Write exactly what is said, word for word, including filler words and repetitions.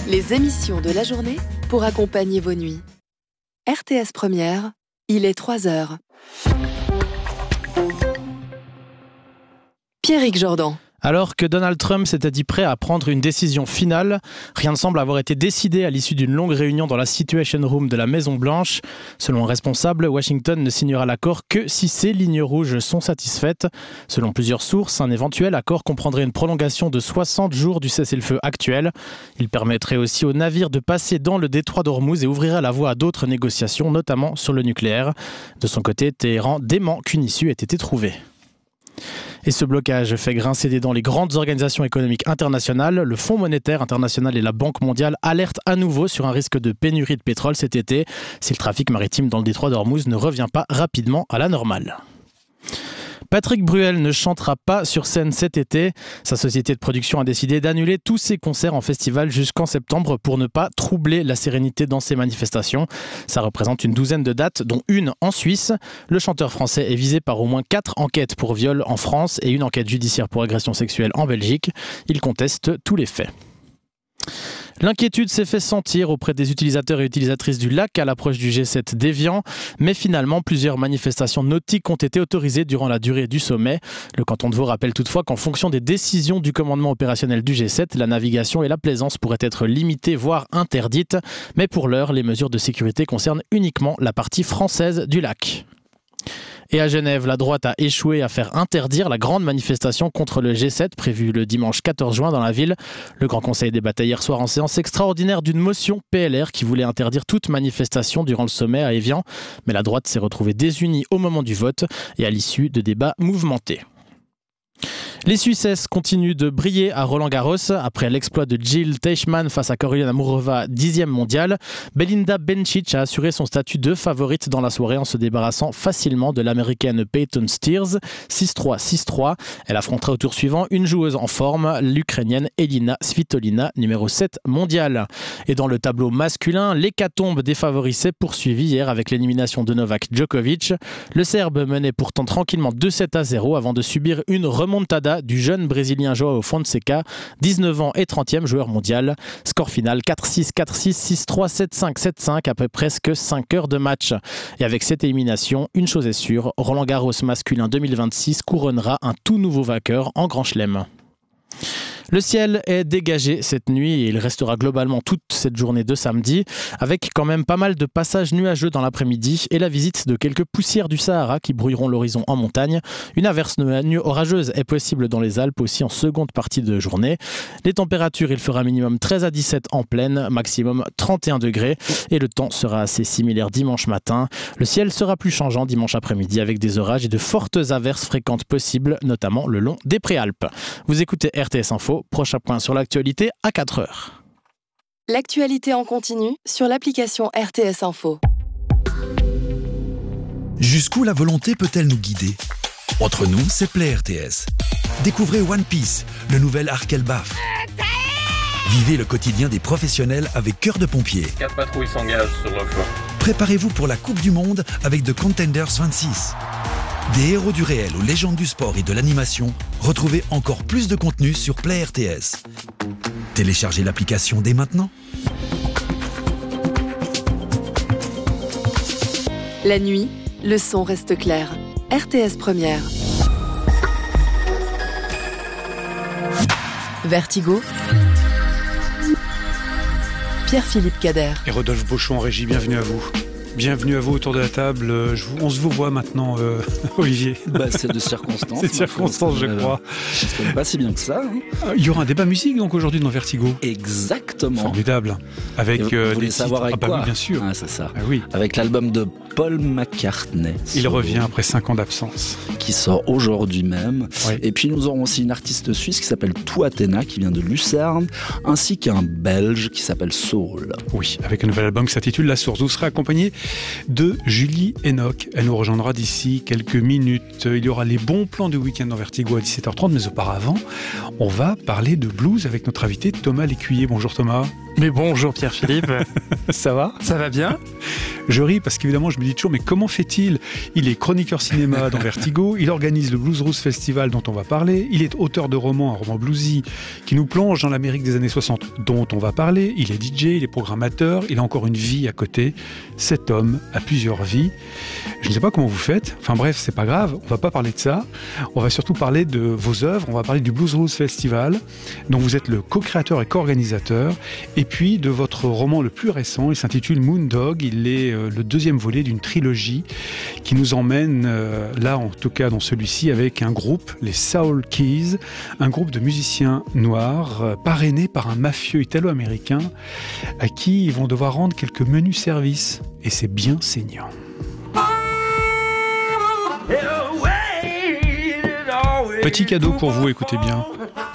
Les émissions de la journée pour accompagner vos nuits. R T S Première, il est trois heures. Pierrick Jordan. Alors que Donald Trump s'était dit prêt à prendre une décision finale, rien ne semble avoir été décidé à l'issue d'une longue réunion dans la Situation Room de la Maison-Blanche. Selon un responsable, Washington ne signera l'accord que si ses lignes rouges sont satisfaites. Selon plusieurs sources, un éventuel accord comprendrait une prolongation de soixante jours du cessez-le-feu actuel. Il permettrait aussi aux navires de passer dans le détroit d'Ormuz et ouvrirait la voie à d'autres négociations, notamment sur le nucléaire. De son côté, Téhéran dément qu'une issue ait été trouvée. Et ce blocage fait grincer des dents les grandes organisations économiques internationales. Le Fonds monétaire international et la Banque mondiale alertent à nouveau sur un risque de pénurie de pétrole cet été si le trafic maritime dans le détroit d'Ormuz ne revient pas rapidement à la normale. Patrick Bruel ne chantera pas sur scène cet été. Sa société de production a décidé d'annuler tous ses concerts en festival jusqu'en septembre pour ne pas troubler la sérénité dans ses manifestations. Ça représente une douzaine de dates, dont une en Suisse. Le chanteur français est visé par au moins quatre enquêtes pour viol en France et une enquête judiciaire pour agression sexuelle en Belgique. Il conteste tous les faits. L'inquiétude s'est fait sentir auprès des utilisateurs et utilisatrices du lac à l'approche du G sept d'Évian, mais finalement plusieurs manifestations nautiques ont été autorisées durant la durée du sommet. Le canton de Vaud rappelle toutefois qu'en fonction des décisions du commandement opérationnel du G sept, la navigation et la plaisance pourraient être limitées voire interdites, mais pour l'heure, les mesures de sécurité concernent uniquement la partie française du lac. Et à Genève, la droite a échoué à faire interdire la grande manifestation contre le G sept prévue le dimanche quatorze juin dans la ville. Le Grand Conseil débattait hier soir en séance extraordinaire d'une motion P L R qui voulait interdire toute manifestation durant le sommet à Évian. Mais la droite s'est retrouvée désunie au moment du vote et à l'issue de débats mouvementés. Les Suissesses continuent de briller à Roland-Garros. Après l'exploit de Jill Teichmann face à Karolina Muchova, dixième mondiale, Belinda Bencic a assuré son statut de favorite dans la soirée en se débarrassant facilement de l'américaine Peyton Steers, six trois six trois. Elle affrontera au tour suivant une joueuse en forme, l'Ukrainienne Elina Svitolina, numéro sept mondiale. Et dans le tableau masculin, l'hécatombe des favoris s'est poursuivie hier avec l'élimination de Novak Djokovic. Le Serbe menait pourtant tranquillement deux sept à zéro avant de subir une remontada du jeune Brésilien João Fonseca, dix-neuf ans et trentième joueur mondial. Score final quatre six, quatre six, six trois, sept cinq, sept cinq après presque cinq heures de match. Et avec cette élimination, une chose est sûre, Roland-Garros masculin deux mille vingt-six couronnera un tout nouveau vainqueur en Grand Chelem. Le ciel est dégagé cette nuit et il restera globalement toute cette journée de samedi, avec quand même pas mal de passages nuageux dans l'après-midi et la visite de quelques poussières du Sahara qui brouilleront l'horizon en montagne. Une averse orageuse est possible dans les Alpes aussi en seconde partie de journée. Les températures, il fera minimum treize à dix-sept en pleine, maximum trente et un degrés et le temps sera assez similaire dimanche matin. Le ciel sera plus changeant dimanche après-midi avec des orages et de fortes averses fréquentes possibles, notamment le long des Préalpes. Vous écoutez R T S Info. Prochain point sur l'actualité à quatre heures. L'actualité en continu sur l'application R T S Info. Jusqu'où la volonté peut-elle nous guider ? Entre nous, c'est Play R T S. Découvrez One Piece, le nouvel arc Elbaf. Vivez le quotidien des professionnels avec Cœur de Pompier. Quatre patrouilles s'engagent sur le flanc. Préparez-vous pour la Coupe du Monde avec The Contenders vingt-six. Des héros du réel aux légendes du sport et de l'animation, retrouvez encore plus de contenu sur Play R T S. Téléchargez l'application dès maintenant. La nuit, le son reste clair. R T S Première. Vertigo. Pierre-Philippe Cader. Et Rodolphe Beauchon en régie, bienvenue à vous. Bienvenue à vous autour de la table. Je vous, on se vous voit maintenant, euh, Olivier. Bah, c'est de circonstance. C'est de circonstance, je euh, crois. Je ne connais pas si bien que ça. Hein. Il y aura un débat musique donc aujourd'hui dans Vertigo. Exactement. Formidable. Avec vous, euh, vous des savoir titres. avec ah bah quoi oui, bien sûr. Ah, c'est ça. Ah oui. Avec l'album de Paul McCartney. Il revient après cinq ans d'absence. Qui sort aujourd'hui même. Oui. Et puis nous aurons aussi une artiste suisse qui s'appelle Touatena, qui vient de Lucerne, ainsi qu'un Belge qui s'appelle Soul. Oui, avec un nouvel album qui s'intitule La Source. Vous serez accompagné de Julie Enoch. Elle nous rejoindra d'ici quelques minutes. Il y aura les bons plans du week-end dans Vertigo à dix-sept heures trente, mais auparavant, on va parler de blues avec notre invité Thomas Lécuyer. Bonjour Thomas. Mais bonjour Pierre-Philippe. Ça va ? Ça va bien ? Je ris parce qu'évidemment, je me dis toujours, mais comment fait-il ? Il est chroniqueur cinéma dans Vertigo, il organise le Blues Roots Festival dont on va parler, il est auteur de romans, un roman bluesy qui nous plonge dans l'Amérique des années soixante dont on va parler, il est D J, il est programmateur, il a encore une vie à côté. Cet homme a plusieurs vies. Je ne sais pas comment vous faites, enfin bref, c'est pas grave, on va pas parler de ça. On va surtout parler de vos œuvres, on va parler du Blues Roots Festival, dont vous êtes le co-créateur et co-organisateur, et puis de votre roman le plus récent, il s'intitule Moondog, il est euh, le deuxième volet d'une trilogie qui nous emmène, euh, là en tout cas dans celui-ci, avec un groupe, les Soul Keys, un groupe de musiciens noirs, euh, parrainés par un mafieux italo-américain, à qui ils vont devoir rendre quelques menus services, et c'est bien saignant. Petit cadeau pour vous, écoutez bien.